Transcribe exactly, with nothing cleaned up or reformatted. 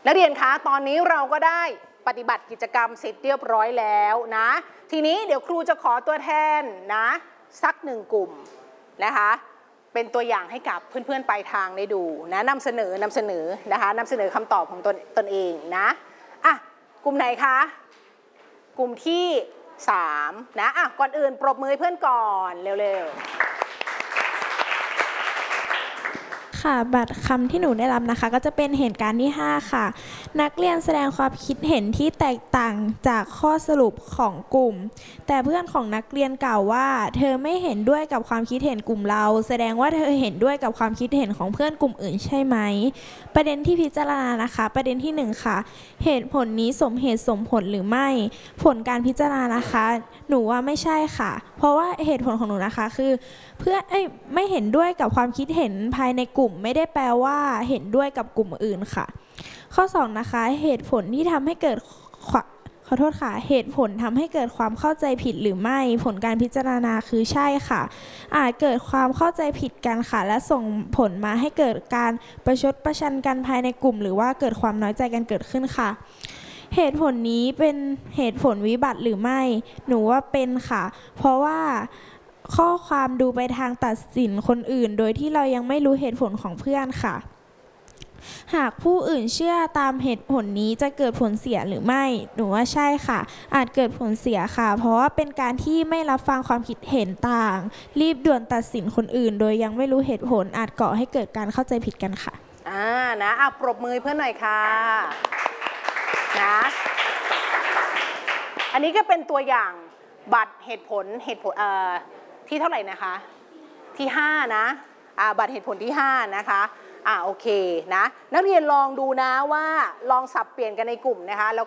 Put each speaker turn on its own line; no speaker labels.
นักเรียนคะตอนนี้เราก็ได้ปฏิบัติกิจกรรมเสร็จเรียบร้อยแล้วนะทีนี้เดี๋ยวครูจะขอตัวแทนนะสักหนึ่งกลุ่มนะคะเป็นตัวอย่างให้กับเพื่อนๆปลายทางได้ดูนะนำเสนอนำเสนอนะคะนำเสนอคำตอบของตนตนเองนะอ่ะกลุ่มไหนคะกลุ่มที่สามนะอ่ะก่อนอื่นปรบมือให้เพื่อนก่อนเร็วๆ
ค่ะบัตรคำที่หนูได้รับนะคะก็จะเป็นเหตุการณ์ที่ห้าค่ะนักเรียนแสดงความคิดเห็นที่แตกต่างจากข้อสรุปของกลุ่มแต่เพื่อนของนักเรียนกล่าวว่าเธอไม่เห็นด้วยกับความคิดเห็นกลุ่มเราแสดงว่าเธอเห็นด้วยกับความคิดเห็นของเพื่อนกลุ่มอื่นใช่ไหมประเด็นที่พิจารณานะคะประเด็นที่หนึ่งค่ะเหตุผลนี้สมเหตุสมผลหรือไม่ผลการพิจารณานะคะหนูว่าไม่ใช่ค่ะเพราะว่าเหตุผลของหนูนะคะคือเพื่อนเอ้ยไม่เห็นด้วยกับความคิดเห็นภายในกลุ่มไม่ได้แปลว่าเห็นด้วยกับกลุ่มอื่นค่ะข้อสองนะคะเหตุผลที่ทำให้เกิดขอโทษค่ะเหตุผลทำให้เกิดความเข้าใจผิดหรือไม่ผลการพิจารณาคือใช่ค่ะอาจเกิดความเข้าใจผิดกันค่ะและส่งผลมาให้เกิดการประชดประชันกันภายในกลุ่มหรือว่าเกิดความน้อยใจกันเกิดขึ้นค่ะเหตุผลนี้เป็นเหตุผลวิบัติหรือไม่หนูว่าเป็นค่ะเพราะว่าข้อความดูไปทางตัดสินคนอื่นโดยที่เรายังไม่รู้เหตุผลของเพื่อนค่ะหากผู้อื่นเชื่อตามเหตุผลนี้จะเกิดผลเสียหรือไม่หนูว่าใช่ค่ะอาจเกิดผลเสียค่ะเพราะว่าเป็นการที่ไม่รับฟังความคิดเห็นต่างรีบด่วนตัดสินคนอื่นโดยยังไม่รู้เหตุผลอาจก่อให้เกิดการเข้าใจผิดกันค่ะ
อ่านะอ่ะปรบมือเพื่อนหน่อยค่ะนะอันนี้ก็เป็นตัวอย่างบัตรเหตุผลเหตุผลเอ่อที่เท่าไหร่นะคะที่ห้านะอ่าบัตรเหตุผลที่ห้านะคะอ่าโอเคนะนักเรียนลองดูนะว่าลองสับเปลี่ยนกันในกลุ่มนะคะแล้ว